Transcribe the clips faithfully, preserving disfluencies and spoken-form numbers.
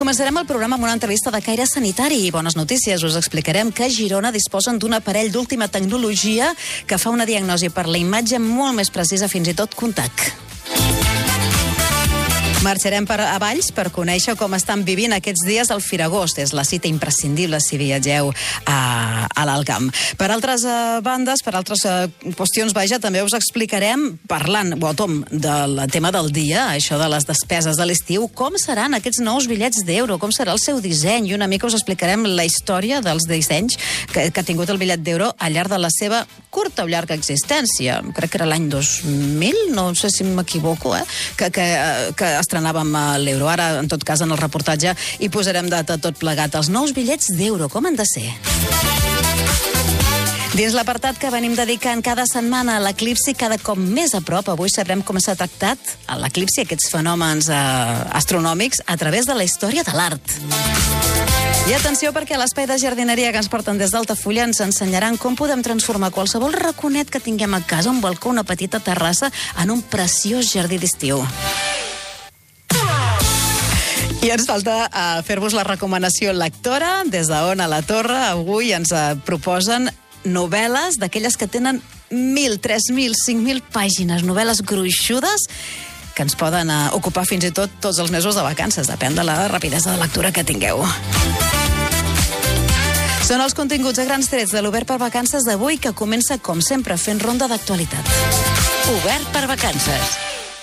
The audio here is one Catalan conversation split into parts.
Començarem el programa amb una entrevista de caire sanitari i bones notícies. Us explicarem que a Girona disposen d'un aparell d'última tecnologia que fa una diagnosi per la imatge molt més precisa, fins i tot contact. Marxarem per a Valls per conèixer com estan vivint aquests dies el Firagost. És la cita imprescindible si viatgeu a, a l'Alt Camp. Per altres uh, bandes, per altres uh, qüestions, vaja, també us explicarem, parlant, o tom, del tema del dia, això de les despeses de l'estiu, com seran aquests nous bitllets d'euro, com serà el seu disseny, i una mica us explicarem la història dels dissenys que, que ha tingut el bitllet d'euro al llarg de la seva curta o llarga existència. Crec que era l'any dos mil, no sé si m'equivoco, eh? que, que, que estrenàvem l'euro. Ara, en tot cas, en el reportatge hi posarem data tot plegat. Els nous bitllets d'euro, com han de ser? Dins l'apartat que venim dedicant cada setmana a l'eclipsi, cada cop més a prop, avui sabrem com s'ha tractat l'eclipsi, aquests fenòmens eh, astronòmics, a través de la història de l'art. I atenció, perquè a l'espai de jardineria que ens porten des d'Altafulla ens ensenyaran com podem transformar qualsevol raconet que tinguem a casa, un balcó, una petita terrassa, en un preciós jardí d'estiu. I ens falta uh, fer-vos la recomanació lectora. Des d'On a la Torre, avui ens uh, proposen novel·les d'aquelles que tenen mil, tres mil, cinc mil pàgines, novel·les gruixudes que ens poden uh, ocupar fins i tot tots els mesos de vacances, depèn de la rapidesa de lectura que tingueu. Són els continguts a grans trets de l'Obert per Vacances d'avui, que comença, com sempre, fent ronda d'actualitat. Obert per Vacances.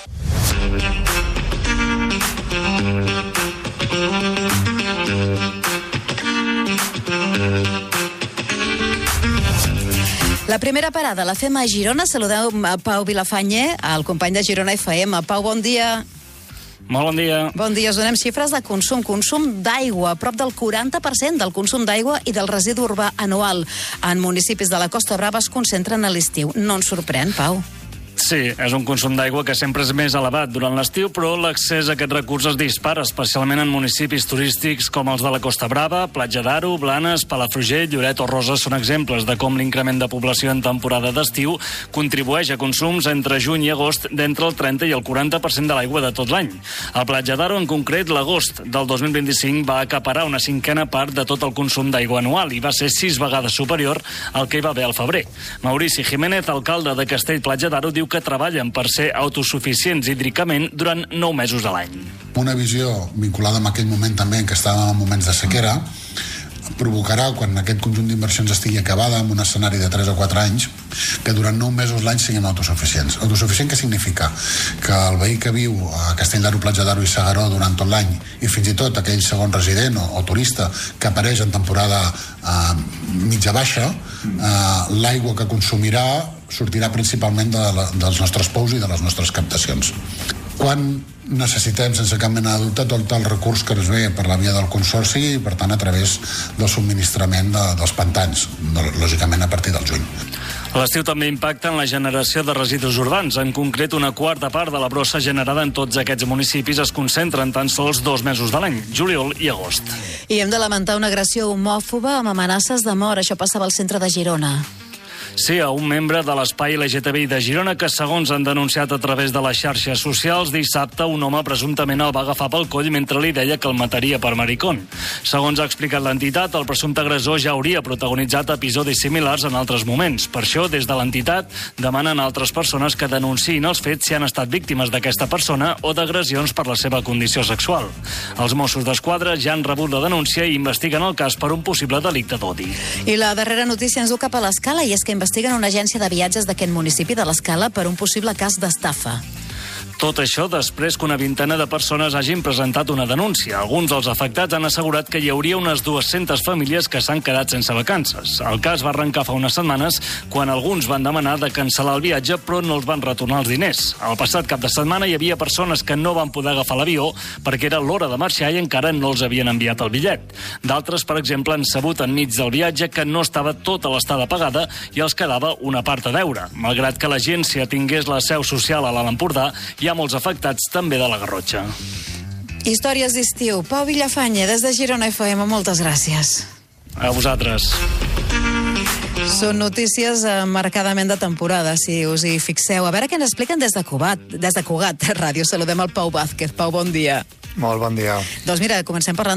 La primera parada la fem a Girona. Saludeu a Pau Vilafañe, el company de Girona F M. Pau, bon dia. Molt bon dia. Bon dia. Us donem xifres de consum. Consum d'aigua, prop del quaranta per cent del consum d'aigua i del residu urbà anual en municipis de la Costa Brava es concentren a l'estiu. No ens sorprèn, Pau? Sí, és un consum d'aigua que sempre és més elevat durant l'estiu, però l'accés a aquest recurs es dispara, especialment en municipis turístics com els de la Costa Brava, Platja d'Aro, Blanes, Palafrugell, Lloret o Roses són exemples de com l'increment de població en temporada d'estiu contribueix a consums entre juny i agost d'entre el trenta i el quaranta per cent de l'aigua de tot l'any. A Platja d'Aro, en concret, l'agost del dos mil vint-i-cinc va acaparar una cinquena part de tot el consum d'aigua anual i va ser sis vegades superior al que hi va haver al febrer. Maurici Jiménez, alcalde de Castell-Platja d'Aro, diu que treballen per ser autosuficients hídricament durant nou mesos a l'any. Una visió vinculada amb aquell moment també en què estàvem en moments de sequera provocarà, quan aquest conjunt d'inversions estigui acabada en un escenari de tres o quatre anys, que durant nou mesos l'any siguin autosuficients. Autosuficient què significa? Que el veí que viu a Castell d'Aro, Platja d'Aro i S'Agaró durant tot l'any, i fins i tot aquell segon resident o, o turista que apareix en temporada eh, mitja-baixa, eh, l'aigua que consumirà sortirà principalment de la, dels nostres pous i de les nostres captacions. Quan necessitem, sense cap mena de dubte, tot el recurs que ens ve per la via del Consorci i, per tant, a través del subministrament de, dels pantans, lògicament a partir del juny. L'estiu també impacta en la generació de residus urbans. En concret, una quarta part de la brossa generada en tots aquests municipis es concentra en tan sols dos mesos de l'any, juliol i agost. I hem de lamentar una agressió homòfoba amb amenaces de mort. Això passava al centre de Girona. Sí, a un membre de l'espai L G T B I de Girona que, segons han denunciat a través de les xarxes socials, dissabte un home presumptament el va agafar pel coll mentre li deia que el mataria per maricón. Segons ha explicat l'entitat, el presumpte agressor ja hauria protagonitzat episodis similars en altres moments. Per això, des de l'entitat, demanen a altres persones que denunciïn els fets si han estat víctimes d'aquesta persona o d'agressions per la seva condició sexual. Els Mossos d'Esquadra ja han rebut la denúncia i investiguen el cas per un possible delicte d'odi. I la darrera notícia ens du cap a l'Escala, i és que investiguen una agència de viatges d'aquest municipi de l'Escala per un possible cas d'estafa. Tot això després que una vintena de persones hagin presentat una denúncia. Alguns dels afectats han assegurat que hi hauria unes dues-centes famílies que s'han quedat sense vacances. El cas va arrencar fa unes setmanes quan alguns van demanar de cancel·lar el viatge però no els van retornar els diners. El passat cap de setmana hi havia persones que no van poder agafar l'avió perquè era l'hora de marxar i encara no els havien enviat el bitllet. D'altres, per exemple, han sabut enmig del viatge que no estava tota l'estada pagada i els quedava una part a deure. Malgrat que l'agència tingués la seu social a l'Alt Empordà, hi ha molts afectats també de la Garrotxa. Històries d'estiu. Pau Vilafañe, des de Girona F M, moltes gràcies. A vosaltres. Són notícies eh, marcadament de temporada, si us hi fixeu. A veure què ens expliquen des de Cugat, des de Cugat Ràdio. Saludem el Pau Vázquez. Pau, bon dia. Molt bon dia. Doncs mira, comencem parlant